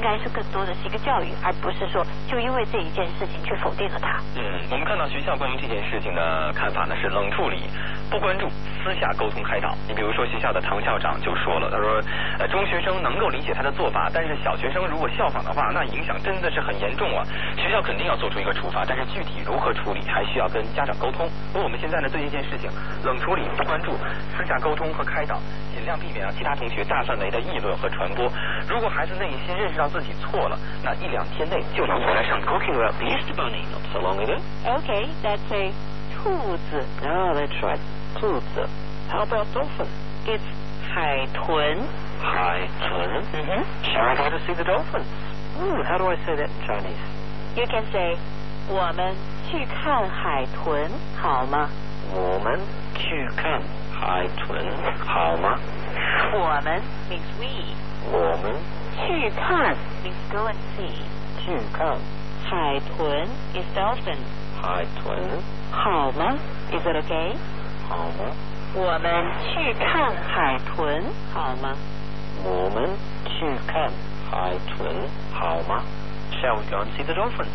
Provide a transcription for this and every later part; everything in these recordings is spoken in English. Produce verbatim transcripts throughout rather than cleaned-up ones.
该是更多的是一个教育，而不是说就因为这一件事情去否定了它。 嗯，我们看到学校关于这件事情的看法呢是冷处理，不关注，私下沟通开导。你比如说学校的唐校长就说了，他说，呃，中学生能够理解他的做法，但是小学生如果效仿的话，那影响真的是很严重啊。学校肯定要做出一个处罚，但是具体如何处理，还需要跟家长沟通。而我们现在呢，对这件事情冷处理、不关注，私下沟通和开导，尽量避免让其他同学大范围的议论和传播。如果孩子内心认识到自己错了，那一两天内就能回来上。Talking about the Easter Bunny, not so long ago. Okay, that's a 兔子。 Ah, that's right, 兔子。How about dolphin? It's 海豚。 海豚. Mm-hmm. Shall I go to see the dolphins? Ooh, how do I say that in Chinese? You can say 我们去看海豚好吗？ 我们去看海豚好吗？ 我们 means we. 我们去看 means go and see. 去看海豚 is dolphin. 海豚好吗 Is it okay? 好吗？ 我们去看海豚好吗？ 我们去看海豚好吗？ Shall we go and see the dolphins?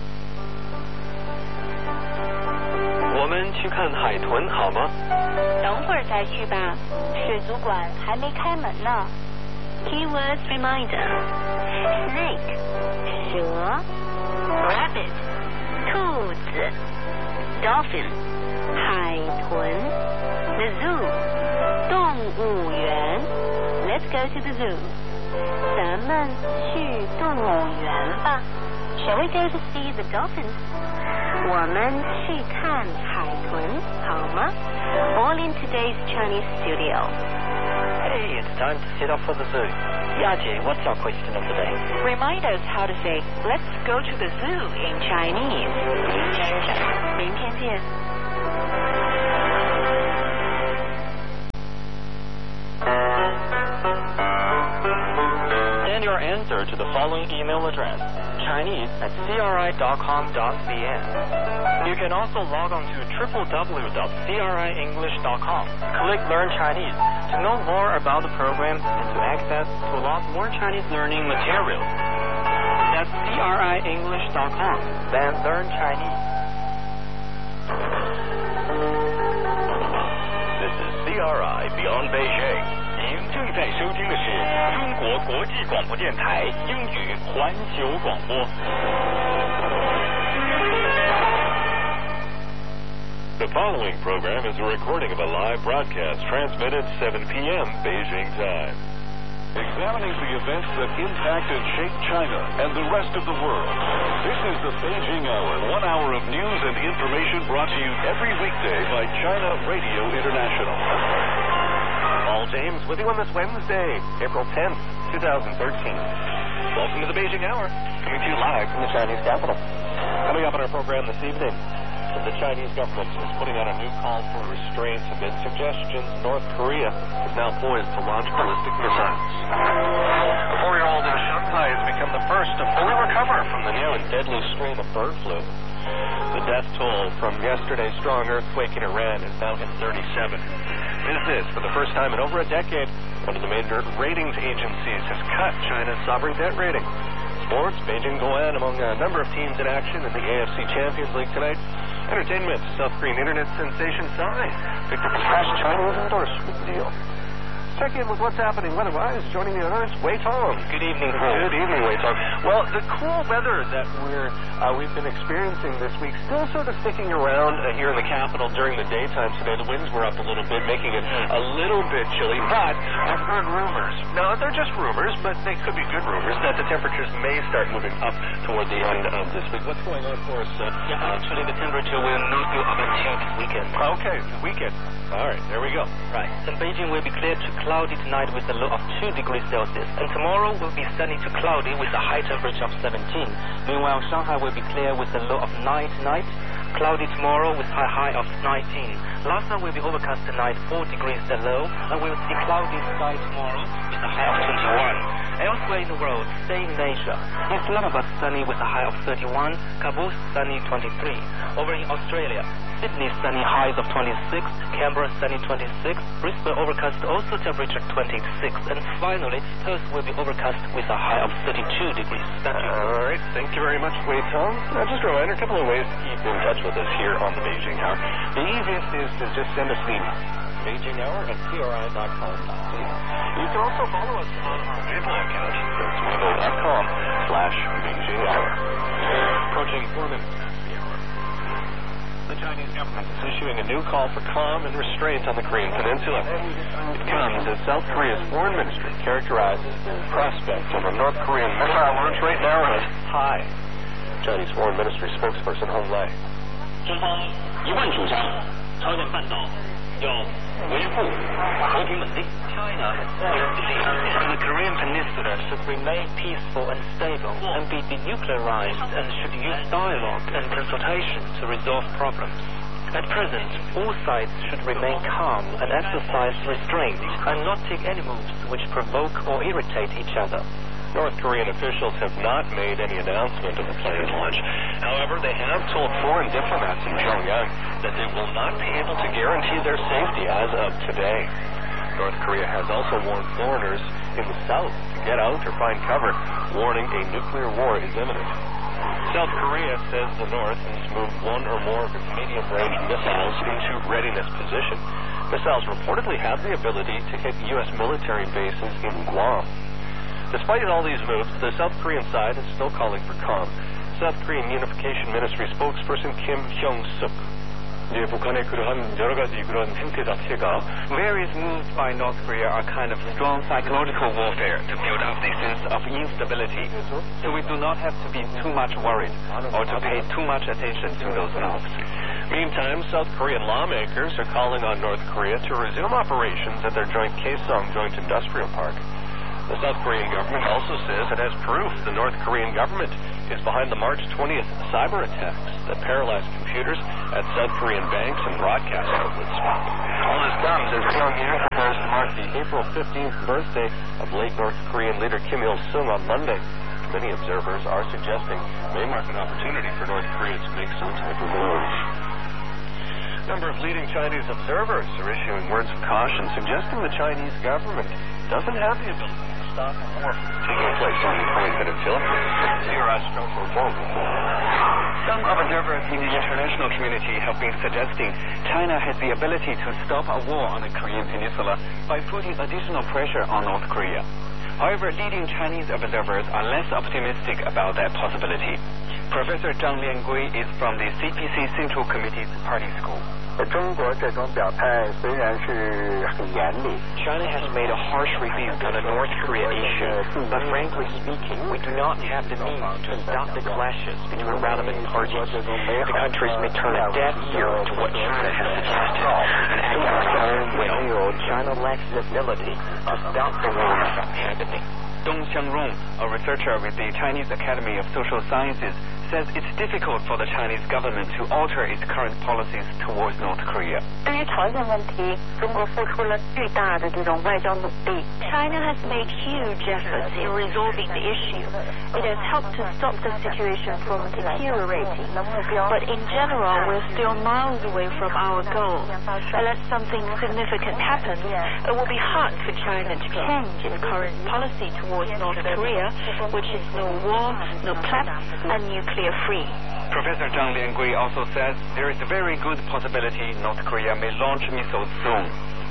我们去看海豚好吗？ 等会儿再去吧，水族馆还没开门呢。Keywords reminder: snake, 蛇 rabbit, 兔子 dolphin, 海豚 the zoo, 动物园 Let's go to the zoo. 咱们去动物园吧。Shall we go to see the dolphins? 我们去看海豚好吗？ All in today's Chinese studio. Hey, it's time to set off for the zoo. Yaji, what's our question of the day? Remind us how to say let's go to the zoo in Chinese. 明天见。 Send your answer to the following email address: Chinese at c r i dot com dot c n. You can also log on to w w w dot c r i english dot com. Click Learn Chinese to know more about the program and to access to a lot more Chinese learning materials. That's c r i english dot com. Then learn Chinese. This is C R I Beyond Beijing. 您正在收听的是中国国际广播电台英语环球广播。 The following program is a recording of a live broadcast transmitted seven p m Beijing time. Examining the events that impact and shape China and the rest of the world. This is the Beijing Hour, one hour of news and information brought to you every weekday by China Radio International. Paul James with you on this Wednesday, April tenth, twenty thirteen. Welcome to the Beijing Hour, coming to you live from the Chinese capital. Coming up on our program this evening, the Chinese government is putting out a new call for restraint amid suggestions North Korea is now poised to launch ballistic missiles. A four-year-old in Shanghai has become the first to fully recover from the new and deadly strain of bird flu. The death toll from yesterday's strong earthquake in Iran is now at thirty-seven. Business, for the first time in over a decade, one of the major ratings agencies has cut China's sovereign debt rating. Sports, Beijing Guoan among a number of teams in action in the A F C Champions League tonight. Entertainment, South Korean internet sensation Psy picked up his fresh Chinese endorsement deal. Check in with what's happening weather-wise. Joining me on Earth, Wei Tong. Good evening, Good evening, Wei Tong. Well, the cool weather that we're uh, we've been experiencing this week still sort of sticking around uh, here in the capital during the daytime today. The winds were up a little bit, making it a little bit chilly. But I've heard rumors. Now, they're just rumors, but they could be good rumors that the temperatures may start moving up toward the end of this week. What's going on for us? Uh, Yeah, actually the temperature will not go up until this weekend. Okay, weekend. All right, there we go. Right. And Beijing will be clear to cloudy tonight with a low of two degrees Celsius. And tomorrow will be sunny to cloudy with a high temperature of seventeen. Meanwhile, Shanghai will be clear with a low of nine tonight. Cloudy tomorrow with a high of nineteen. Lhasa will be overcast tonight, four degrees the low. And we'll see cloudy sky tomorrow with a high of twenty-one. Elsewhere in the world, stay in Asia. Islamabad sunny with a high of thirty-one. Kabul sunny twenty-three. Over in Australia, Sydney sunny highs of twenty-six, Canberra sunny twenty-six, Brisbane overcast also temperature twenty-six, and finally Perth will be overcast with a high of thirty-two degrees. Thank you. All right, thank you very much, Wei Tong. Now, just a reminder, a couple of ways to keep in touch with us here on the Beijing Hour. The easiest is to just send us an email, Beijing Hour at P R I dot com. You can also follow us on our Weibo account. That's weibo dot com slash Beijing Hour. Approaching four minutes past the hour. The Chinese government is issuing a new call for calm and restraint on the Korean Peninsula. It comes as South Korea's foreign ministry characterizes the prospect of a North Korean missile launch right now as high. Chinese Foreign Ministry spokesperson Hong Lei. 中方一贯主张，朝鲜半岛要维护和平稳定。China the Korean Peninsula should remain peaceful and stable and be denuclearized and should use dialogue and consultation to resolve problems. At present, all sides should remain calm and exercise restraint and not take any moves which provoke or irritate each other. North Korean officials have not made any announcement of the planned launch. However, they have told foreign diplomats in Pyongyang that they will not be able to guarantee their safety as of today. North Korea has also warned foreigners in the south to get out or find cover, warning a nuclear war is imminent. South Korea says the North has moved one or more of its medium-range missiles into readiness position. Missiles reportedly have the ability to hit U S military bases in Guam. Despite all these moves, the South Korean side is still calling for calm. South Korean Unification Ministry spokesperson Kim Hyung-suk. 북한의 그러한 여러 가지 그런 행태 자체가 various moves by North Korea are kind of strong psychological warfare to build up the sense of instability. So we do not have to be too much worried or to pay too much attention to those moves. Meantime, South Korean lawmakers are calling on North Korea to resume operations at their joint Kaesong Joint Industrial Park. The South Korean government also says it has proof the North Korean government is behind the March twentieth cyber attacks that paralyzed computers at South Korean banks and broadcast outlets. All this comes as Pyongyang prepares to mark the April fifteenth birthday of late North Korean leader Kim Il-sung on Monday. Many observers are suggesting may mark an opportunity for North Korea to make some type of move. A number of leading Chinese observers are issuing words of caution, suggesting the Chinese government doesn't have the ability to stop a war from taking place on the Korean Peninsula. Some observers in the international community have been suggesting China has the ability to stop a war on the Korean Peninsula by putting additional pressure on North Korea. However, leading Chinese observers are less optimistic about that possibility. Professor Zhang Liangui is from the C P C Central Committee's Party School. China has made a harsh review on the North Korea issue, but frankly speaking, we do not have the means to stop the clashes between relevant parties. The countries may turn a deaf ear to what China has suggested and act on its own will. China lacks the ability to stop the war from happening. Dong Xiangrong, a researcher with the Chinese Academy of Social Sciences, says it's difficult for the Chinese government to alter its current policies towards North Korea. China has made huge efforts in resolving the issue. It has helped to stop the situation from deteriorating. But in general, we're still miles away from our goal. Unless something significant happens, it will be hard for China to change its current policy towards North Korea, which is no war, no plans, and nuclear-free. Professor Zhang Liangui also says there is a very good possibility North Korea may launch missiles soon.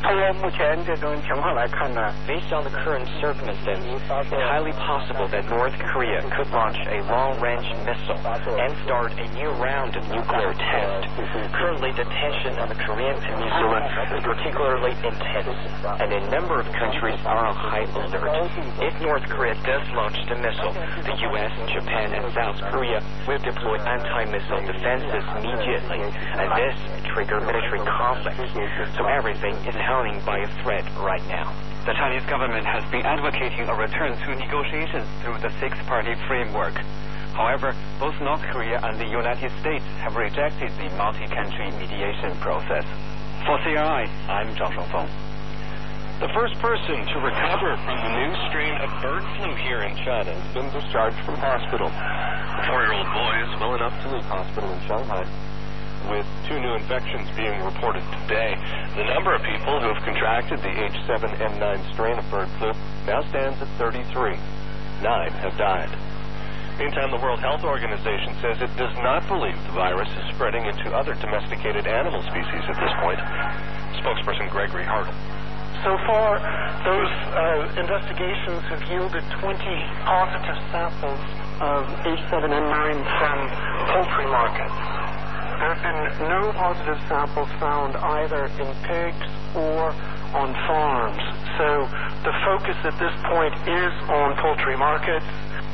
Based on the current circumstances, it's highly possible that North Korea could launch a long-range missile and start a new round of nuclear tests. Currently, the tension on the Korean Peninsula is particularly intense, and a number of countries are on high alert. If North Korea does launch the missile, the U S, Japan, and South Korea will deploy anti-missile defenses immediately, and this trigger military conflict. So everything is hanging by a thread right now. The Chinese government has been advocating a return to negotiations through the six-party framework. However, both North Korea and the United States have rejected the multi-country mediation process. For C R I, I'm Zhang Shengfeng. The first person to recover from the new strain of bird flu here in China has been discharged from hospital. The four-year-old boy is well enough to leave hospital in Shanghai. with two new infections being reported today. The number of people who have contracted the H seven N nine strain of bird flu now stands at thirty-three. Nine have died. Meantime, the World Health Organization says it does not believe the virus is spreading into other domesticated animal species at this point. Spokesperson Gregory Hartle. So far, those uh, investigations have yielded twenty positive samples of H seven N nine from poultry markets. There have been no positive samples found either in pigs or on farms. So the focus at this point is on poultry markets.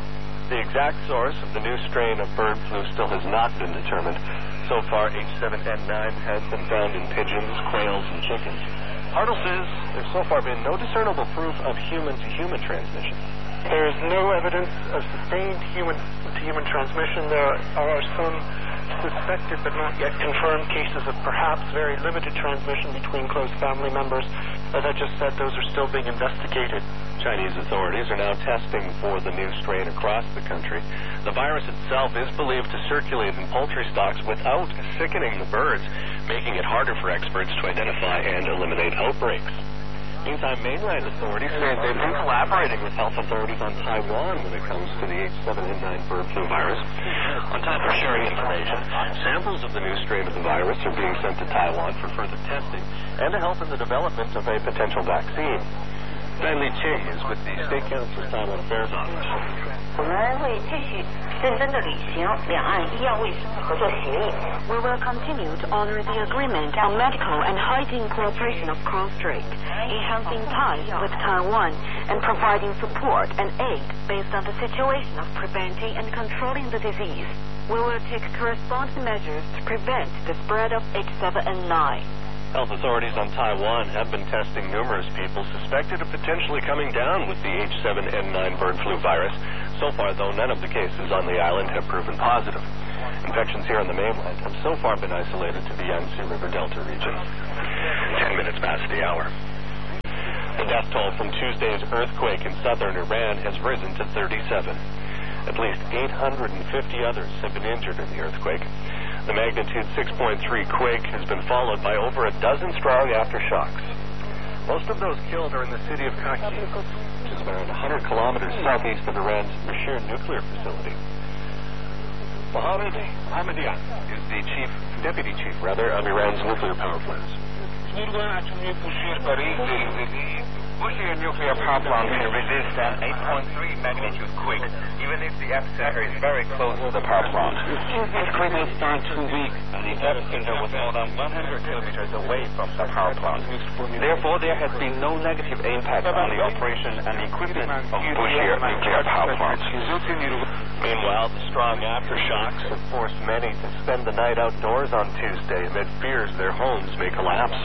The exact source of the new strain of bird flu still has not been determined. So far, H seven N nine has been found in pigeons, quails, and chickens. Hartle says there's so far been no discernible proof of human-to-human transmission. There is no evidence of sustained human-to-human transmission. There are some suspected but not yet confirmed cases of perhaps very limited transmission between close family members. As I just said, those are still being investigated. Chinese authorities are now testing for the new strain across the country. The virus itself is believed to circulate in poultry stocks without sickening the birds, making it harder for experts to identify and eliminate outbreaks. Meantime, mainland authorities say they've been collaborating with health authorities on Taiwan when it comes to the H seven N nine bird flu virus. On top of sharing information, samples of the new strain of the virus are being sent to Taiwan for further testing and to help in the development of a potential vaccine. Dan Li Qing is with the State Council's Taiwan Affairs Office. 我们会继续认真地履行两岸医药卫生合作协议。We will continue to honor the agreement on medical and hygiene cooperation across strait, enhancing ties with Taiwan, and providing support and aid based on the situation of preventing and controlling the disease. We will take corresponding measures to prevent the spread of H seven N nine. Health authorities on Taiwan have been testing numerous people suspected of potentially coming down with the H seven N nine bird flu virus. So far, though, none of the cases on the island have proven positive. Infections here on the mainland have so far been isolated to the Yangtze River Delta region. Ten minutes past the hour. The death toll from Tuesday's earthquake in southern Iran has risen to thirty-seven. At least eight hundred fifty others have been injured in the earthquake. The magnitude six point three quake has been followed by over a dozen strong aftershocks. Most of those killed are in the city of Kaki, which is around one hundred kilometers southeast of Iran's Bushehr nuclear facility. Mohammad Ahmadiyyan is the chief, deputy chief, rather, of Iran's nuclear power plants. Bushehr nuclear power plant can resist an eight point three magnitude quake, even if the epicenter is very close to the power plant. This quake will start too weak, and the epicenter was more than one hundred kilometers away from the power plant. Therefore, there has been no negative impact on the operation and equipment of Bushehr nuclear power plant. Meanwhile, the strong aftershocks have forced many to spend the night outdoors on Tuesday amid fears their homes may collapse.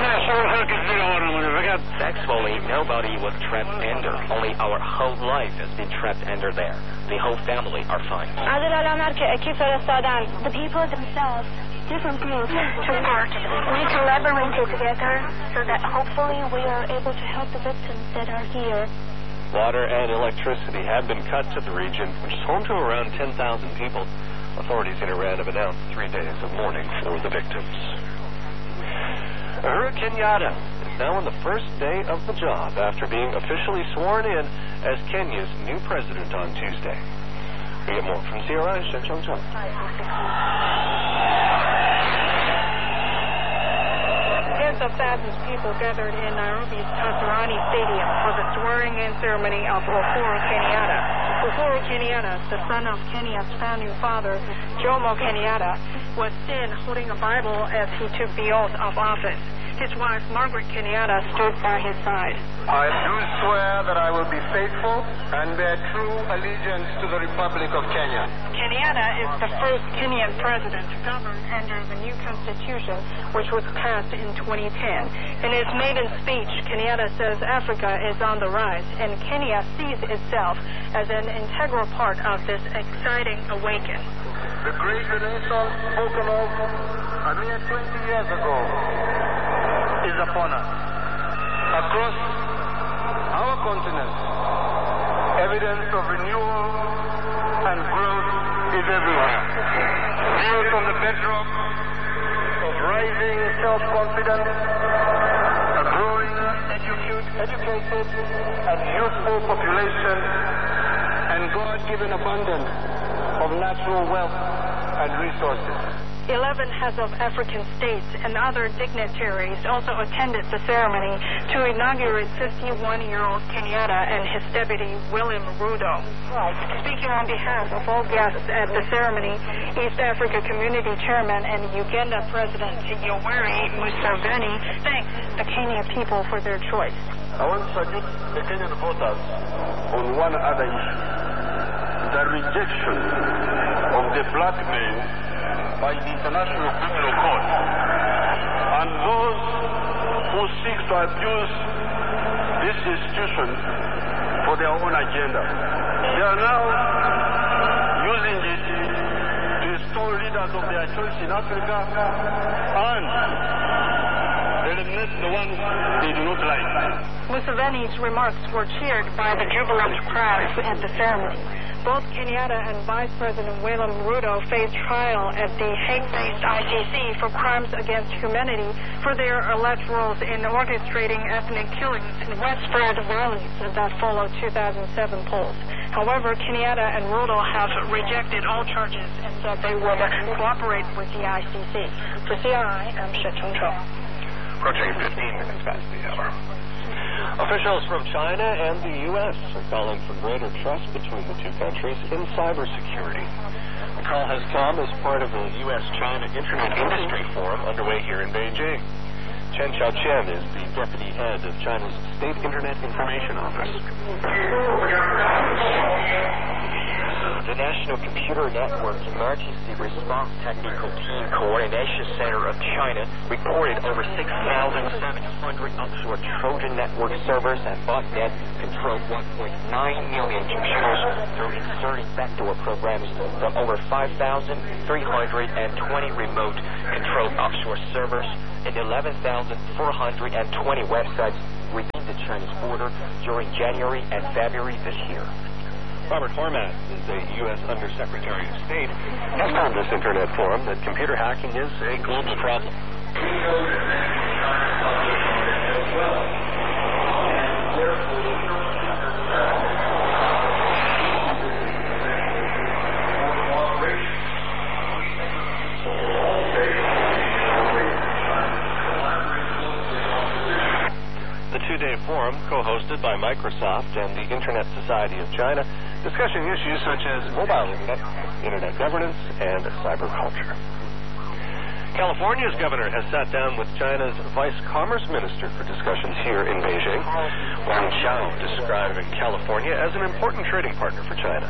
Thankfully, nobody was trapped under. Only our whole life has been trapped under there. The whole family are fine. The people themselves, different groups, took part. We collaborated together so that hopefully we are able to help the victims that are here. Water and electricity have been cut to the region, which is home to around ten thousand people. Authorities in Iran have announced three days of mourning for the victims. Uhuru Kenyatta is now on the first day of the job after being officially sworn in as Kenya's new president on Tuesday. We get more from C R I Shen Chongcheng. Tens of thousands of people gathered in Nairobi's Kasarani Stadium for the swearing-in ceremony of Uhuru Kenyatta. Uhuru Kenyatta, the son of Kenya's founding father, Jomo Kenyatta, was seen holding a Bible as he took the oath of office. His wife, Margaret Kenyatta, stood by his side. I do swear that I will be faithful and bear true allegiance to the Republic of Kenya. Kenyatta is the first Kenyan president to govern under the new constitution, which was passed in twenty ten. In his maiden speech, Kenyatta says Africa is on the rise, and Kenya sees itself as an integral part of this exciting awakening. The great Renaissance spoken of a mere twenty years ago is upon us. Across our continent, evidence of renewal and growth is everywhere. Built on the bedrock rising self-confidence, a growing edu- educated and youthful population, and God-given abundance of natural wealth and resources. Eleven heads of African states and other dignitaries also attended the ceremony to inaugurate fifty-one-year-old Kenyatta and his deputy William Ruto. Speaking on behalf of all guests at the ceremony, East Africa Community Chairman and Uganda President Yoweri Museveni thanked the Kenyan people for their choice. I want to salute the Kenyan voters on one other issue, the rejection of the blackmail by the International Criminal Court, and those who seek to abuse this institution for their own agenda. They are now using it to install leaders of their choice in Africa and eliminate the ones they do not like. Museveni's remarks were cheered by the jubilant crowd at the ceremony. Both Kenyatta and Vice President William Ruto face trial at the Hague-based I C C for crimes against humanity for their alleged roles in orchestrating ethnic killings and widespread violence that followed two thousand seven polls. However, Kenyatta and Ruto have rejected all charges and said they would cooperate with the I C C. For C R I, I'm She Chengchou. Approaching fifteen minutes past the hour. Officials from China and the U S are calling for greater trust between the two countries in cybersecurity. The call has come as part of the U S China Internet Industry Forum underway here in Beijing. Chen Xiaoqian is the deputy head of China's State Internet Information Office. The National Computer Network Emergency Response Technical Team Coordination Center of China reported over six thousand seven hundred offshore Trojan network servers and botnet controlled one point nine million computers through inserting backdoor programs from over five thousand three hundred twenty remote controlled offshore servers and eleven thousand four hundred twenty websites within the Chinese border during January and February this year. Robert Hormat is a U S Undersecretary of State, has told this Internet Forum that computer hacking is a global problem. The two-day forum, co-hosted by Microsoft and the Internet Society of China, discussing issues such as mobile internet, internet governance, and cyber culture. California's governor has sat down with China's vice commerce minister for discussions here in Beijing. Wang Xiao describing California as an important trading partner for China.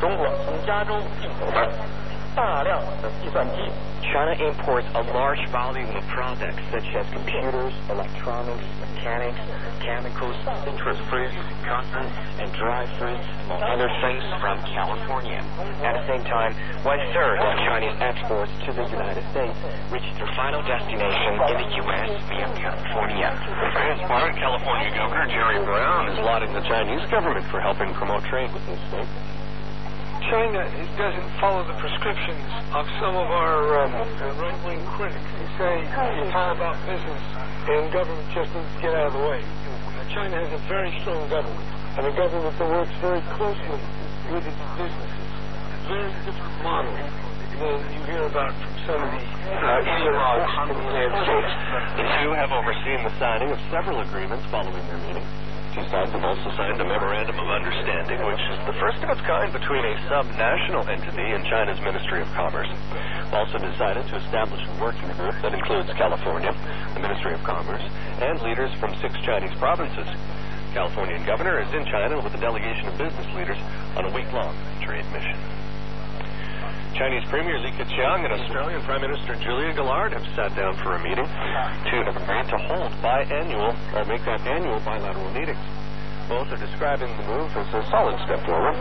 China imports a large volume of products such as computers, electronics, mechanics, chemicals, citrus fruits, cotton, and dry fruits, among other things, from California. At the same time, one-third of Chinese exports to the United States reach their final destination in the U S via California. For his part, California Governor Jerry Brown is lauding the Chinese government for helping promote trade with this state. China doesn't follow the prescriptions of some of our um, right-wing critics. They say it's all about business and government just needs to get out of the way. China has a very strong government and a government that works very closely with its businesses. Very different model than you hear about from some of the uh, ideologues in the United States. The two have overseen the signing of several agreements following their meeting. Two sides have also signed a memorandum of understanding, which is the first of its kind between a sub-national entity and China's Ministry of Commerce. Also decided to establish a working group that includes California, the Ministry of Commerce, and leaders from six Chinese provinces. Californian governor is in China with a delegation of business leaders on a week-long trade mission. Chinese Premier Li Keqiang and Australian Prime Minister Julia Gillard have sat down for a meeting to agreed to hold biannual, or make that annual bilateral meetings. Both are describing the move as a solid step forward.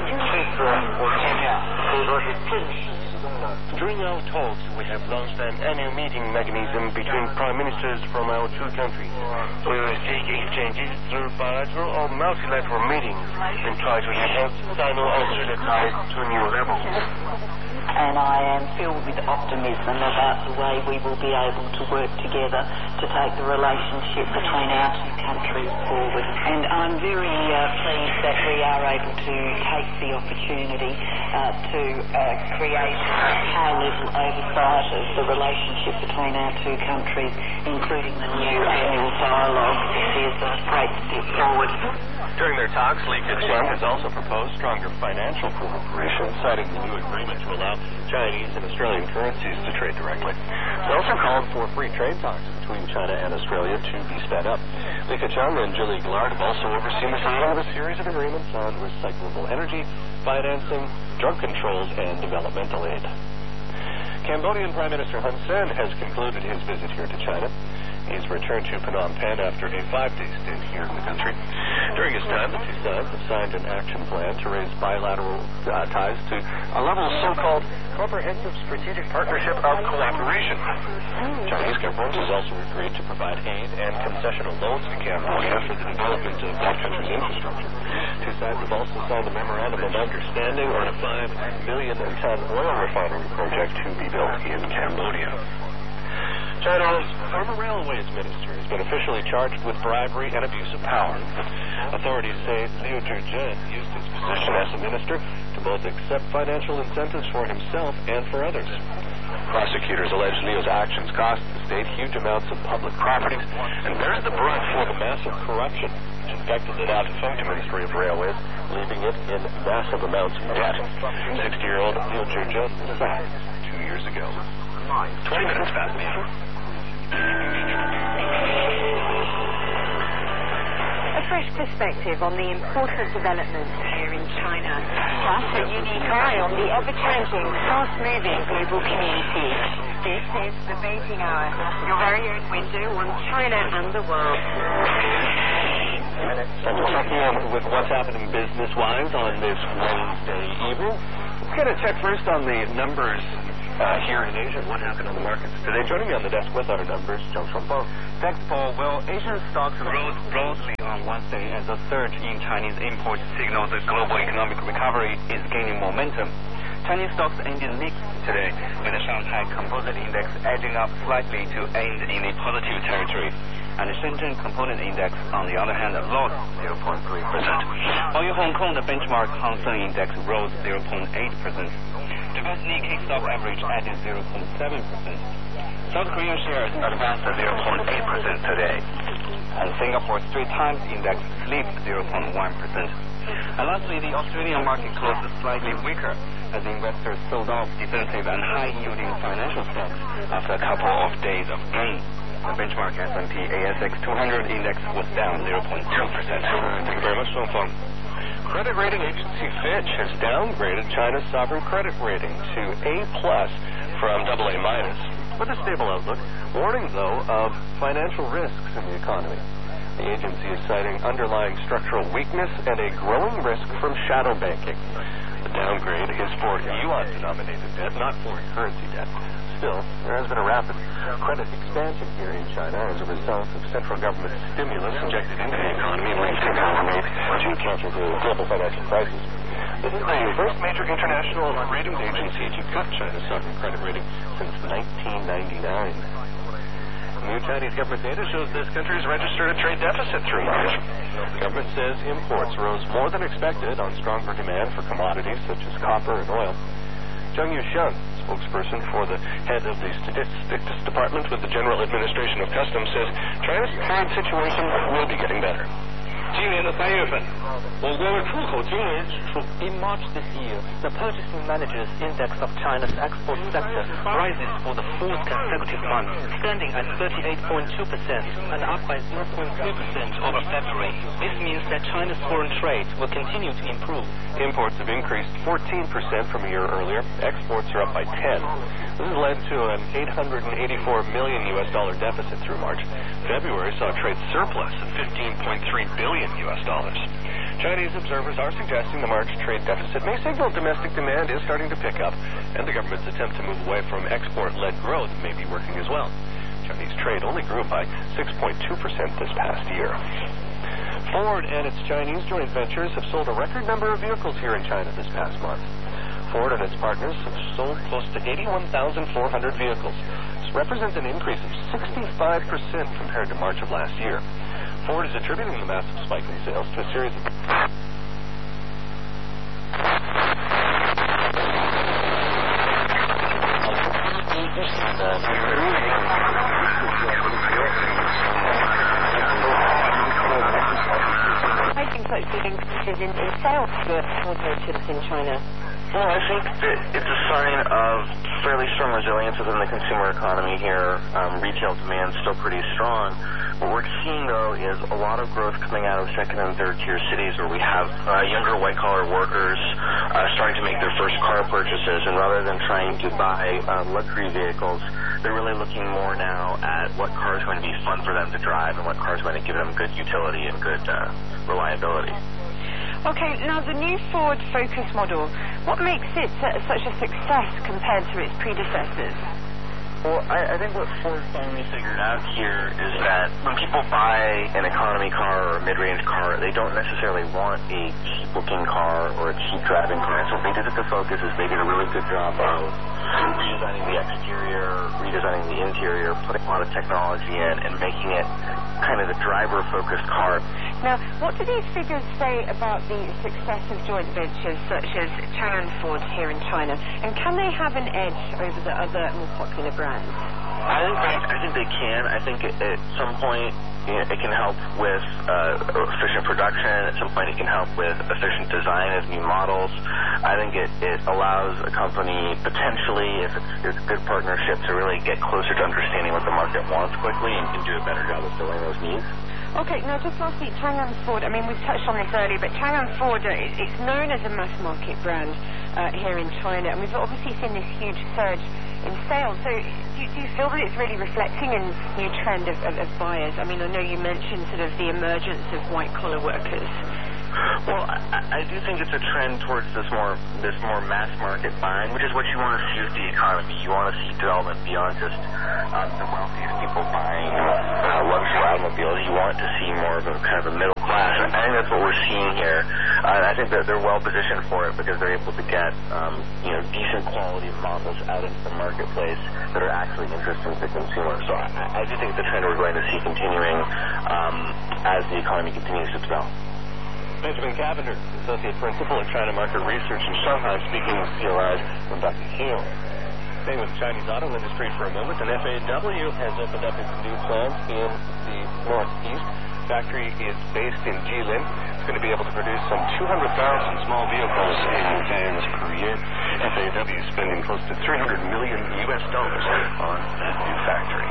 During our talks, we have launched an annual meeting mechanism between prime ministers from our two countries. We will seek exchanges through bilateral or multilateral meetings and try to enhance Sino-Australia ties to new levels. and I am filled with optimism about the way we will be able to work together to take the relationship between our two countries forward. And I'm very uh, pleased that we are able to take the opportunity uh, to uh, create high-level oversight of the relationship between our two countries, including the new annual dialogue. Is a great step forward. During their talks, Li Keqiang has also proposed stronger financial cooperation, citing the new agreement to allow Chinese and Australian currencies to trade directly. He also called for free trade talks between China and Australia to be sped up. Li Keqiang and Julie Gillard have also overseen the signing of a series of agreements on recyclable energy, financing, drug controls, and developmental aid. Cambodian Prime Minister Hun Sen has concluded his visit here to China. He's returned to Phnom Penh after a five-day stint here in the country. During his time, the two sides have signed an action plan to raise bilateral uh, ties to a level of so-called comprehensive strategic partnership of cooperation. Chinese government has also agreed to provide aid and concessional loans to Cambodia for the development of that country's infrastructure. Two sides have also signed a memorandum of understanding on a five million ton oil refinery project to be built in Cambodia. China's former railways minister has been officially charged with bribery and abuse of power. Authorities say Liu Zhizhen used his position as a minister to both accept financial incentives for himself and for others. Prosecutors allege Liu's actions cost the state huge amounts of public property and bears the brunt for the massive corruption which infected the now defunct Ministry of Railways, leaving it in massive amounts of debt. sixty-year-old Liu Zhizhen was sacked two years ago. twenty minutes past the hour. A fresh perspective on the important developments here in China, plus a unique eye on the ever-changing, fast-moving global community. This is the Beijing Hour, your very own window on China and the world. And we're checking in with what's happening business-wise on this Wednesday evening. Let's get a check first on the numbers Uh, here in Asia. What happened on the markets today? Joining me on the desk with our numbers, Zhang Shuangfang. Thanks, Paul. Well, Asian stocks rose broadly on Wednesday as a surge in Chinese imports signals that global economic recovery is gaining momentum. Chinese stocks ended mixed today, with the Shanghai Composite Index edging up slightly to end in the positive territory, and the Shenzhen Component Index, on the other hand, lost zero point three percent. While in Hong Kong, the benchmark Hang Seng Index rose zero point eight percent. The best Nikkei stock average added zero point seven percent. South Korean shares advanced zero point eight percent today, and Singapore's three times index slipped zero point one percent. And lastly, the Australian market closed slightly weaker as investors sold off defensive and high-yielding financial stocks after a couple of days of gain. The benchmark S and P A S X two hundred index was down zero point two percent. Thank you very much, Song Feng. Credit rating agency Fitch has downgraded China's sovereign credit rating to A plus from double A minus, with a stable outlook, warning, though, of financial risks in the economy. The agency is citing underlying structural weakness and a growing risk from shadow banking. The downgrade is for yuan-denominated debt, not foreign currency debt. Still, there has been a rapid credit expansion here in China as a result of central government stimulus injected into the economy linked to made to counter the global financial crisis. This is the first major international ratings agency to cut China's sovereign credit rating since nineteen ninety-nine. New Chinese government data shows this country has registered a trade deficit through March. The government says imports rose more than expected on stronger demand for commodities such as copper and oil. Zhang Yuxiang, spokesperson for the head of the Statistics Department with the General Administration of Customs, says China's current situation will be getting better. 今年的三月份，我国出口经理人指出 In March this year, the Purchasing Managers Index of China's export sector rises for the fourth consecutive month, standing at thirty-eight point two percent and up by zero point three percent over February. This means that China's foreign trade will continue to improve. Imports have increased fourteen percent from a year earlier. Exports are up by ten. This has led to an eight hundred eighty-four million U S dollar deficit through March. February saw a trade surplus of fifteen point three billion U S dollars. Chinese observers are suggesting the March trade deficit may signal domestic demand is starting to pick up, and the government's attempt to move away from export-led growth may be working as well. Chinese trade only grew by six point two percent this past year. Ford and its Chinese joint ventures have sold a record number of vehicles here in China this past month. Ford and its partners have sold close to eighty-one thousand four hundred vehicles. This represents an increase of sixty-five percent compared to March of last year. Ford is attributing the massive spike in sales to a series of... Such big increases in, in sales for Ford Motors in China? Well, I think that it's a sign of fairly strong resilience within the consumer economy here. Um, retail demand is still pretty strong. What we're seeing, though, is a lot of growth coming out of second and third tier cities where we have uh, younger white-collar workers uh, starting to make their first car purchases, and rather than trying to buy uh, luxury vehicles, they're really looking more now at what car is going to be fun for them to drive and what car is going to give them good utility and good uh, reliability. Okay, now the new Ford Focus model, what makes it uh, such a success compared to its predecessors? Well, I, I think what Ford finally figured out here is that when people buy an economy car or a mid-range car, they don't necessarily want a cheap-looking car or a cheap-driving car. And so what they did at the Focus is they did a really good job of redesigning the exterior, redesigning the interior, putting a lot of technology in, and making it kind of the driver-focused car. Now, what do these figures say about the success of joint ventures such as Changan Ford here in China? And can they have an edge over the other more popular brands? I think they, I think they can. I think at, at some point you know, it can help with uh, efficient production. At some point it can help with efficient design of new models. I think it, it allows a company potentially, if it's, it's a good partnership, to really get closer to understanding what the market wants quickly and can do a better job of filling those needs. Okay, now just lastly, Changan Ford, I mean, we've touched on this earlier, but Changan Ford, uh, it's known as a mass market brand uh, here in China, and we've obviously seen this huge surge in sales. So do, do you feel that it's really reflecting a new trend of, of, of buyers? I mean, I know you mentioned sort of the emergence of white-collar workers. Well, I, I do think it's a trend towards this more this more mass market buying, which is what you want to see with the economy. You want to see development beyond just um, the wealthiest people buying uh, luxury automobiles. You want to see more of a kind of a middle class. And I think that's what we're seeing here. Uh, I think that they're well positioned for it because they're able to get um, you know decent quality models out into the marketplace that are actually interesting to consumers. So I, I do think it's a trend we're going to see continuing um, as the economy continues to develop. Benjamin Cavender, Associate Principal at China Market Research in Shanghai, speaking with C R I from Doctor Hill. Staying with the Chinese auto industry for a moment, an F A W has opened up its new plant in the northeast. The factory is based in Jilin. It's going to be able to produce some two hundred thousand small vehicles and vans per year. F A W is spending close to three hundred million U S dollars on that new factory.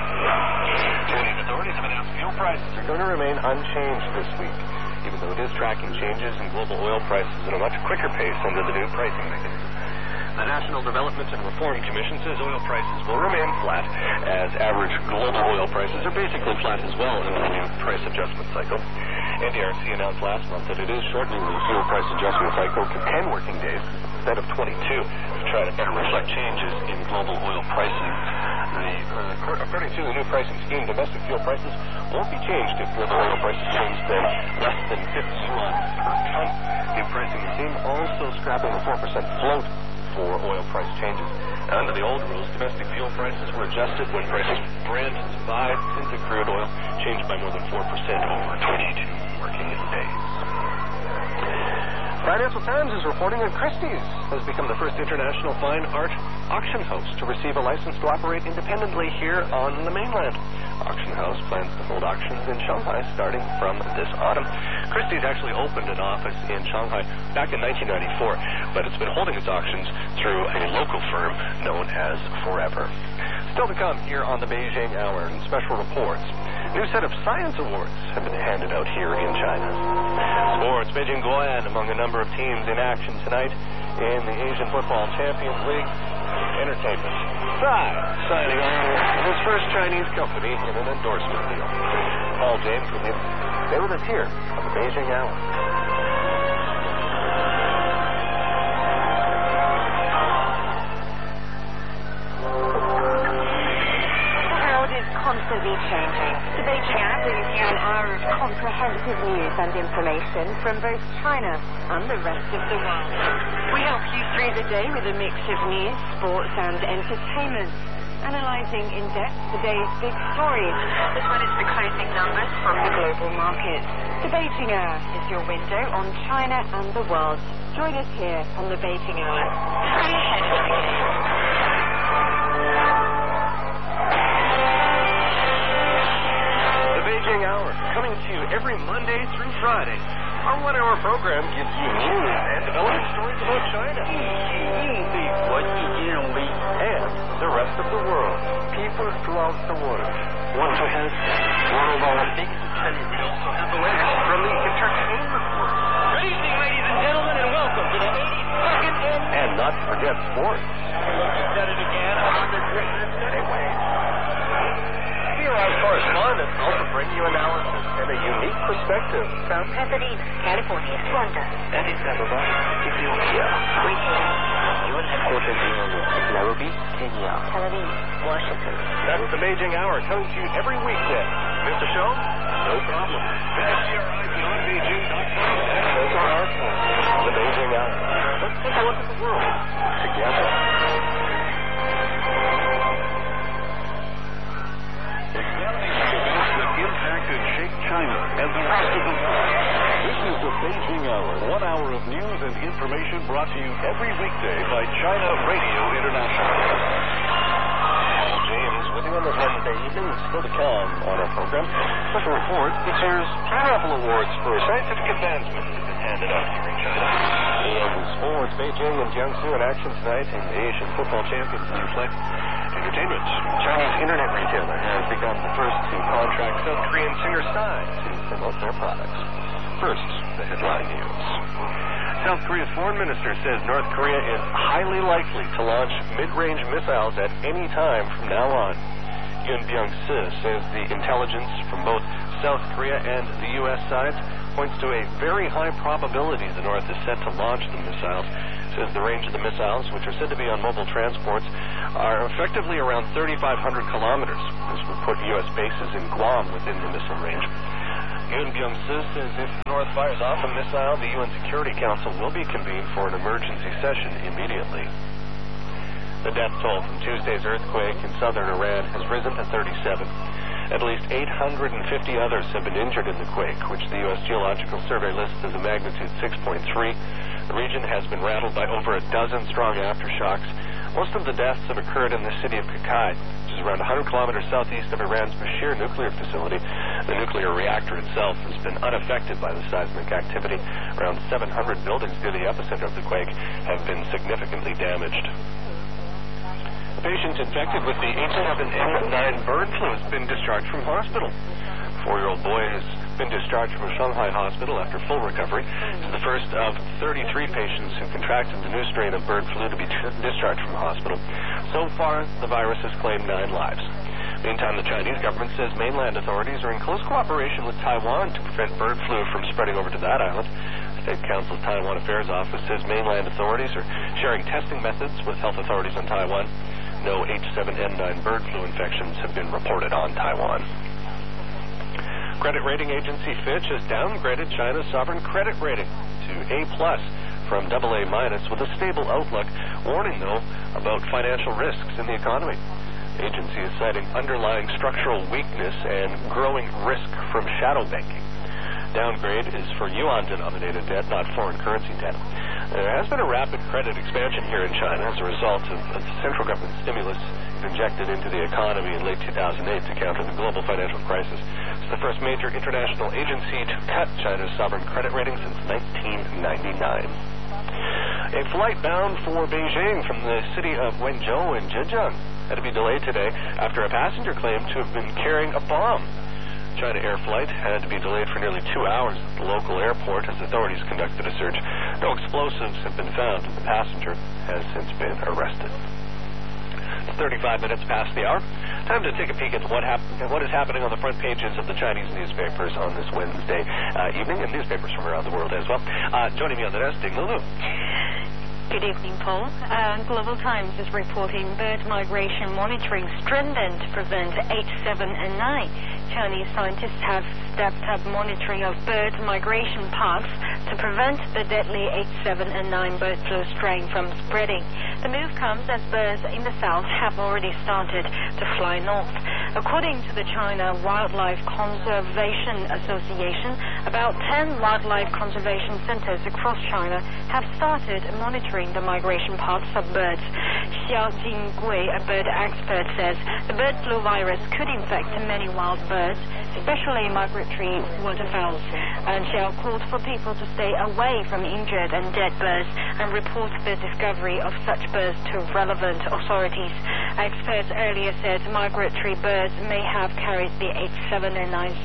Chinese authorities have announced fuel prices are going to remain unchanged this week, even though it is tracking changes in global oil prices at a much quicker pace under the new pricing mechanism. The National Development and Reform Commission says oil prices will remain flat, as average global oil prices are basically flat as well in the new price adjustment cycle. N D R C announced last month that it is shortening the fuel price adjustment cycle to ten working days instead of twenty-two to try to better reflect changes in global oil pricing. The, uh, according to the new pricing scheme, domestic fuel prices won't be changed if global oil prices change then less than fifty yuan per ton. New pricing scheme also scrapping the four percent float for oil price changes. Under the old rules, domestic fuel prices were adjusted when prices of Brent, Dubai, Synthetic crude oil changed by more than four percent over twenty-two working days. Financial Times is reporting that Christie's has become the first international fine art auction house to receive a license to operate independently here on the mainland. Auction House plans to hold auctions in Shanghai starting from this autumn. Christie's actually opened an office in Shanghai back in nineteen ninety-four, but it's been holding its auctions through a local firm known as Forever. Still to come here on the Beijing Hour and special reports. New set of science awards have been handed out here in China. Sports, Beijing Guoan among a number of teams in action tonight in the Asian Football Champions League. Entertainment. Sai signing on with his first Chinese company in an endorsement deal. Paul James with you. Stay with us here on the Beijing Hour. Constantly changing. The Beijing Hour brings you an hour of comprehensive news and information from both China and the rest of the world. We help you through the day with a mix of news, sports and entertainment, analysing in depth today's big stories, as well as the closing numbers from the global markets. The Beijing Hour is your window on China and the world. Join us here on the Beijing Hour. The Beijing Hour, coming to you every Monday through Friday. Our one-hour program gives you news and developing stories about China and the rest of the world. People throughout the world want to have one of our biggest and we also have the latest from the entertainment world. Good evening, ladies and gentlemen, and welcome to the eighty-second and... And not to forget sports. You said it again, I wonder anyway. Here our correspondents also bring you analysis and a unique perspective. From Pasadena, California, London, Addis Ababa, Ethiopia, U N headquarters in Nairobi, Kenya, Tel Aviv, Washington. That's the Beijing Hour, coming to you every weekday. Miss the show? No problem. Visit C R I beyond beijing dot com and those are our phones. The Beijing Hour. Let's take a look at the world together. Impacted shaped China and the rest of the world. This is the Beijing Hour, one hour of news and information brought to you every weekday by China Radio International. Paul James with you on this Wednesday evening. Still to come on our program. Special report features Pineapple Awards for scientific advancement that have been handed out here in China. And sports, Beijing and Jiangsu in action tonight in the Asian Football Champions League play. Entertainment. Chinese internet retailer has become the first to contract South Korean singer Psy to promote their products. First, the headline news. South Korea's foreign minister says North Korea is highly likely to launch mid-range missiles at any time from now on. Yoon Byung-se says the intelligence from both South Korea and the U S sides points to a very high probability the North is set to launch the missiles. Says the range of the missiles, which are said to be on mobile transports, are effectively around thirty-five hundred kilometers. This would put U S bases in Guam within the missile range. Yoon Byung-se says if the North fires off a missile, the U N Security Council will be convened for an emergency session immediately. The death toll from Tuesday's earthquake in southern Iran has risen to thirty-seven. At least eight hundred fifty others have been injured in the quake, which the U S Geological Survey lists as a magnitude six point three. The region has been rattled by over a dozen strong aftershocks. Most of the deaths have occurred in the city of Kakai, which is around one hundred kilometers southeast of Iran's Bashir nuclear facility. The nuclear reactor itself has been unaffected by the seismic activity. Around seven hundred buildings near the epicenter of the quake have been significantly damaged. A patient infected with the H seven N nine bird flu has been discharged from hospital. A four-year-old boy has been discharged from a Shanghai hospital after full recovery. He's the first of thirty-three patients who contracted the new strain of bird flu to be discharged from the hospital. So far, the virus has claimed nine lives. Meantime, the Chinese government says mainland authorities are in close cooperation with Taiwan to prevent bird flu from spreading over to that island. State Council's Taiwan Affairs Office says mainland authorities are sharing testing methods with health authorities on Taiwan. No H seven N nine bird flu infections have been reported on Taiwan. Credit rating agency Fitch has downgraded China's sovereign credit rating to A plus from double A minus with a stable outlook, warning, though, about financial risks in the economy. The agency is citing underlying structural weakness and growing risk from shadow banking. Downgrade is for yuan-denominated debt, not foreign currency debt. There has been a rapid credit expansion here in China as a result of, of the central government stimulus injected into the economy in late two thousand eight to counter the global financial crisis. It's the first major international agency to cut China's sovereign credit rating since nineteen ninety-nine. A flight bound for Beijing from the city of Wenzhou in Zhejiang had to be delayed today after a passenger claimed to have been carrying a bomb. China Air flight had to be delayed for nearly two hours at the local airport as authorities conducted a search. No explosives have been found, and the passenger has since been arrested. It's thirty-five minutes past the hour. Time to take a peek at what, hap- what is happening on the front pages of the Chinese newspapers on this Wednesday uh, evening, and newspapers from around the world as well. Uh, joining me on the desk, Ding Lulu. Good evening, Paul. Uh, Global Times is reporting bird migration monitoring strengthened to prevent H seven N nine. Chinese scientists have stepped up monitoring of bird migration paths to prevent the deadly H seven N nine bird flu strain from spreading. The move comes as birds in the south have already started to fly north. According to the China Wildlife Conservation Association, about ten wildlife conservation centers across China have started monitoring the migration paths of birds. Xiao Jingui, a bird expert, says the bird flu virus could infect many wild birds, especially migratory waterfowls. And Xiao called for people to stay away from injured and dead birds and report the discovery of such birds to relevant authorities. Experts earlier said migratory birds may have carried the H seven N nine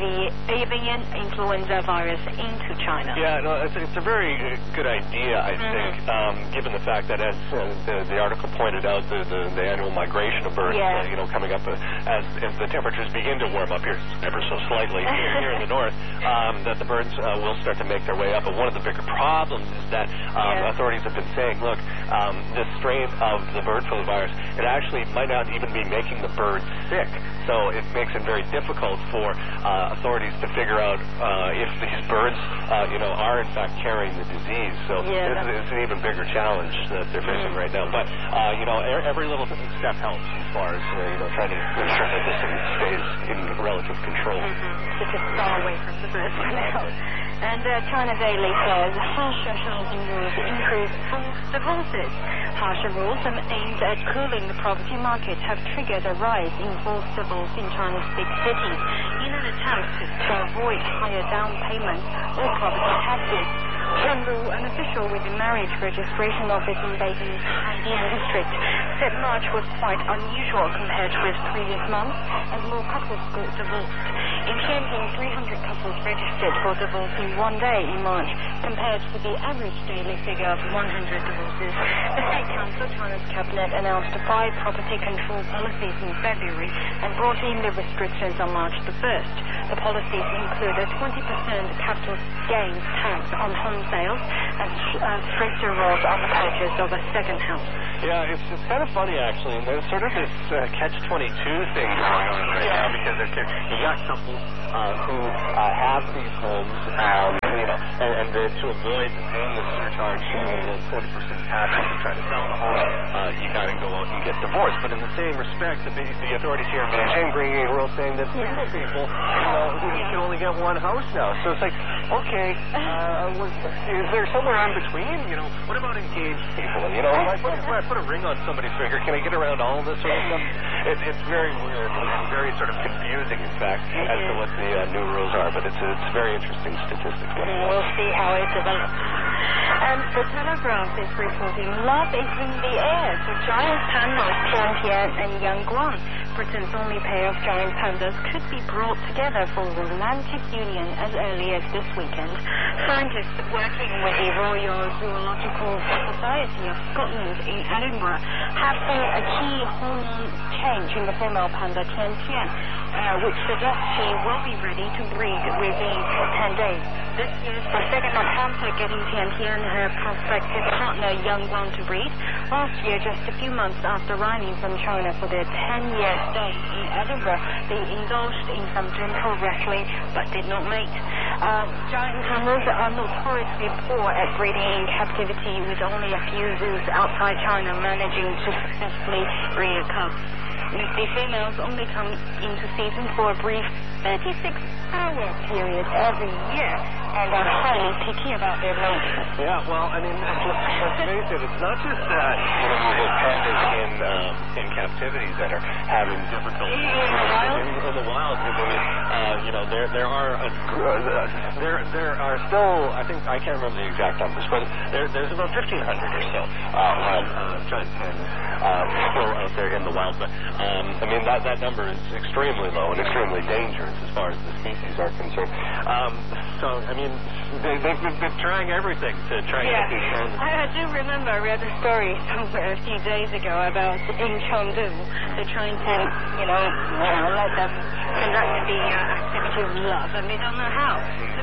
avian influenza virus into China. Yeah, no, it's, it's a very good idea, I mm-hmm. think, um, given the fact that, as uh, the, the article pointed out, the, the, the annual migration of birds, yeah. uh, you know, coming up uh, as, as the temperatures begin to warm up here, ever so slightly here, here in the north, um, that the birds uh, will start to make their way up. But one of the bigger problems is that um, yeah. authorities have been saying, look, um, this strain of the bird flu virus, it actually might not even be making the birds sick. So it makes it very difficult for uh, authorities to figure out uh, if these birds, uh, you know, are in fact carrying the disease. So yeah, this is an even bigger challenge that they're facing mm-hmm. right now. But uh, you know, every little step helps as far as uh, you know trying to ensure that this thing stays in relative control. Mm-hmm. So just far away from the birds for now. And uh, China Daily says harsher housing rules increase forced divorces. Harsher rules aimed at cooling the property market have triggered a rise in forced divorce in China's big cities in an attempt to avoid higher down payments or property taxes. Chen Lu, an official with the marriage registration office in Beijing's Haidian district, said March was quite unusual compared with previous months as more couples got divorced. In Tianjin, three hundred couples registered for divorce in one day in March, compared to the average daily figure of one hundred divorces. The State Council, China's cabinet, announced five property control policies in February and brought in the restrictions on March the first. The policies include a twenty percent capital gains tax on home sales and uh, stricter rules on the purchase of a second house. Yeah, it's, it's kind of funny, actually. And there's sort of this uh, catch twenty-two thing going on right yeah. now, because you got couples uh, who uh, have these homes, um, you know, and, and uh, to avoid paying the surcharge, you know, the forty percent tax to try to sell the home, uh, you got to go out and get divorced. But in the same respect, the, the authorities here in Beijing bringing a rule saying that single people, you know, you can only get one house now. So it's like, okay, uh, was, is there somewhere in between? You know, what about engaged people? You know, I put, I put a ring on somebody's finger. Can I get around all this sort of stuff? It, it's very weird and very sort of confusing, in fact, as to what the uh, new rules are. But it's a, it's a very interesting statistic. We'll see how it develops. And the Telegraph is reporting love is in the air for giant pandas Tiantian and Yangguang. Britain's only pair of giant pandas could be brought together for romantic union as early as this weekend. Scientists working with the Royal Zoological Society of Scotland in Edinburgh have seen a key hormone change in the female panda Tiantian, uh, which suggests she will be ready to breed within ten days. This is the second attempt at getting Tiantian and her prospective partner Yangguang to breed. Last year, just a few months after arriving from China for their ten-year stay in Edinburgh, they indulged in some gentle wrestling but did not mate. Uh, giant pandas are notoriously poor at breeding in captivity, with only a few zoos outside China managing to successfully breed a cub. The females only come into season for a brief thirty-six hour period every year and are highly picky about their mates. Yeah, well, I mean, let's face it, it's not just that, you know, the pandas in, um, in captivity that are having difficulty. In the wild? In, in the wild, uh, you know, there there are a, uh, there there are still, I think, I can't remember the exact numbers, but there, there's about fifteen hundred or so uh, wild uh, giant pandas uh, still out there in the wild. But um, I mean, that that number is extremely low and extremely dangerous as far as the species are concerned. Um, so, I mean, they, they've been trying everything to try yeah. and get these pandas. I, I do remember I read a story somewhere a few days ago about in Chengdu, they're trying to, you know, you know let them conduct the uh, activity of love, and they don't know how. So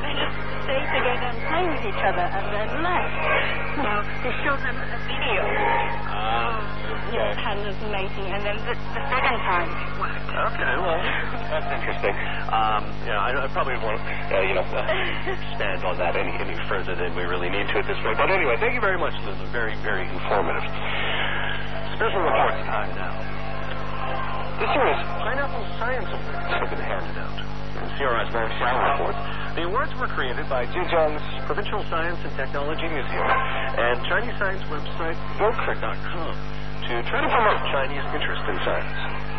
they just stay together and play with each other and then left. So they show them a video of you know, pandas mating, and then the, the second time it worked. Okay, well, that's interesting. Um, yeah, I, I probably won't, uh, you know, uh, expand on that any, any further than we really need to at this point. But anyway, thank you very much, Liz. Very, very informative. Special reports time now. This year is Pineapple Science Awards have been handed out. C R S Very Sound Report. The awards were created by Zhejiang's Provincial Science and Technology Museum and Chinese science website Boker dot com to try to promote Chinese interest in science.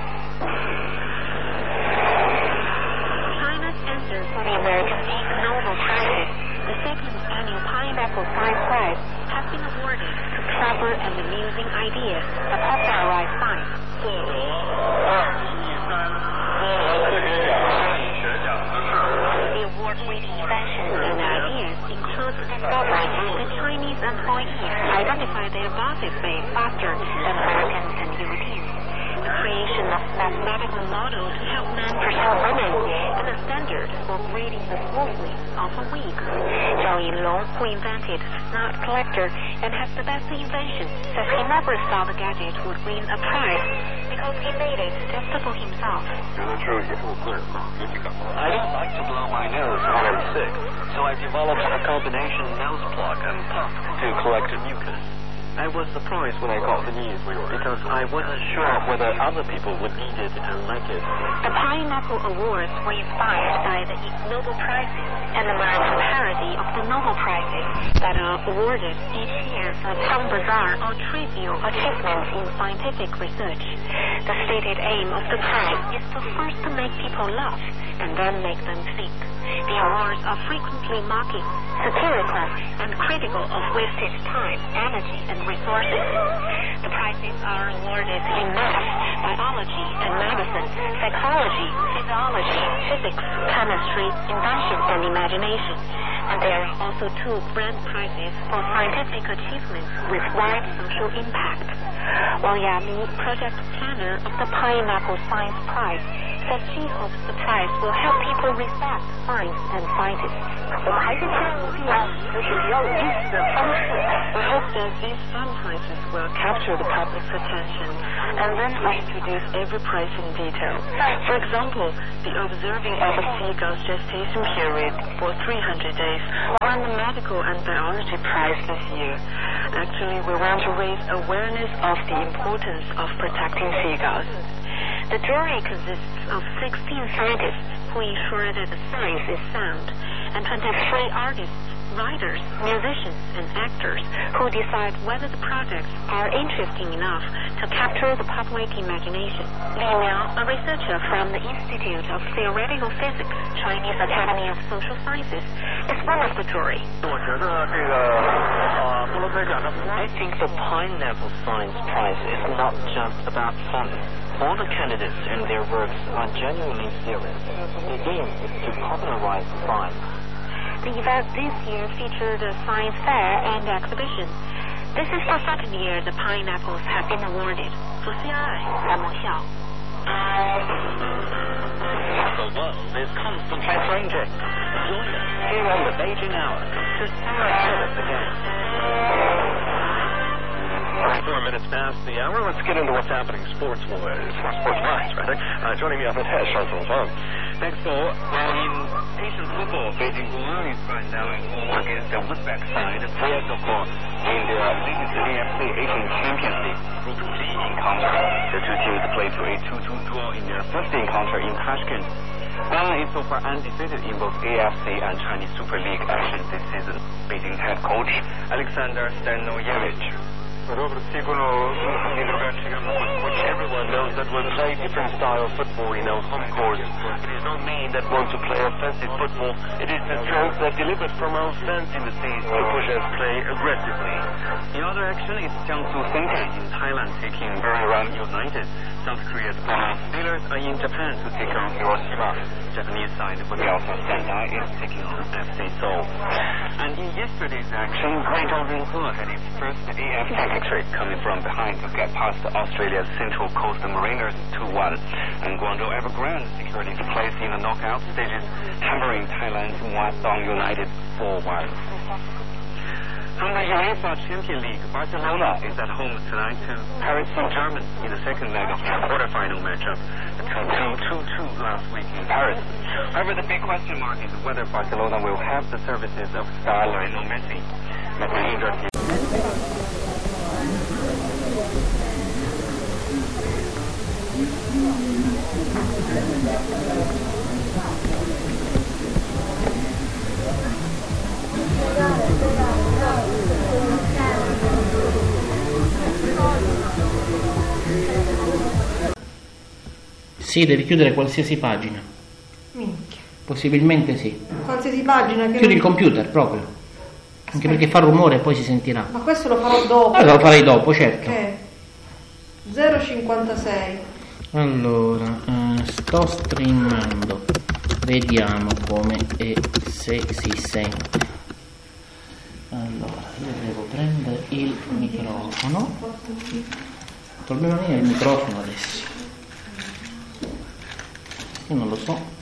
China's answer for the American Ig Nobel Prize, the second annual Pineapple Science Prize, has been awarded to clever and amusing ideas that popularize science. The award-winning inventions and ideas include discovering that Chinese employees identify their bosses way faster than Americans and Europeans, the creation of mathematical models to help men pursue women, and a standard for grading the smoothness of a wig. Zhao Yinlong, who invented Snot Collector and has the best invention, says he never thought the gadget would win a prize because he made it just for himself. I don't like to blow my nose when I'm sick, so I developed a combination nose plug and pump to collect mucus. I was surprised when I got the news because I wasn't sure whether other people would need it and like it. The Pineapple Awards were inspired by the Ig Nobel Prizes, an American parody of the Nobel Prizes that are awarded each year for some bizarre or trivial achievements in scientific research. The stated aim of the prize is to first make people laugh and then make them think. The awards are frequently mocking, satirical, and critical of wasted time, energy, and resources. The prizes are awarded in math, biology, and medicine, psychology, physiology, physics, chemistry, invention, and imagination. And there are also two grand prizes for scientific achievements with wide social impact. Wang Yami, project planner of the Pineapple Science Prize, said she hopes the prize will help people respect science and scientists. I hope that these fun prizes will capture the public's attention, and then we introduce every prize in detail. For example, the observing of a seagull's gestation period for three hundred days won the medical and biology prize this year. Actually, we want to raise awareness of the importance of protecting seagulls. The jury consists of sixteen scientists who ensure that the science is sound, and twenty-three artists, writers, musicians, and actors who decide whether the projects are interesting enough to capture the public imagination. Li Miao, a researcher from the Institute of Theoretical Physics, Chinese Academy of Social Sciences, is one of the jury. I think the Pineapple Science Prize is not just about fun. All the candidates and their works are genuinely serious. The aim is to popularize science. The event this year featured a science fair and exhibition. This is the second year the pineapples have been awarded. For C R I, I'm Mo Xiao. The world is constantly changing. Join us here on the Beijing Hour to stay ahead of the game. Four minutes past the hour. Let's get into what's happening sports-wise. Sports-wise, rather. Uh, joining me up at Head, Shang Feng. Thanks, Paul. Well, in Asian football, Beijing Guoan is right now in home against the Uzbek side. Players, of course, in the latest A F C Asian Champions League Group G encounter. The two teams played to a two two draw in their first encounter in Tashkent. Guoan is so far undefeated in both A F C and Chinese Super League action this season. Beijing head coach Alexander Stanoyevich. Everyone knows that we play different style of football in our home courts. It does not mean that we want to play offensive football. It is the strength that delivered from our fans in the seas to push us play aggressively. The other action is Jiangsu Senkai in Thailand taking Buriram United. South Korea's foremost sailors are in Japan to take on Hiroshima. Japanese side, with Delta Sendai, is taking on F C Seoul. And in yesterday's action, Guangzhou Renhe had its first A F tactic trick coming from behind to get past Australia's Central Coast Mariners two one. And Guangzhou Evergrande secured its place in the knockout stages, hammering Thailand's Muangthong United four one. From the UEFA Champions League, Barcelona is at home tonight to Paris Saint-Germain in the second leg of their quarterfinal matchup. It drew two two last week in Paris. However, the big question mark is whether Barcelona will have the services of star Lionel Messi. Messi Sì, devi chiudere qualsiasi pagina. Minchia. Possibilmente sì. Qualsiasi pagina che... Chiudi il computer proprio. Aspetta. Anche perché fa rumore e poi si sentirà. Ma questo lo farò dopo. Allora lo farei dopo, certo. Ok. zero cinquantasei. Allora, eh, sto streamando. Vediamo come e se si sente. Allora, io devo prendere il microfono. Il problema mio è il microfono adesso. Io non lo so.